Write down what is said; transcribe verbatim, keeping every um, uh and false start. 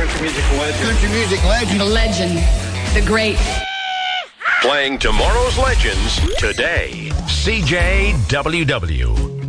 country music legend. Country music legend. The legend. The great. Playing tomorrow's legends today. C J W W.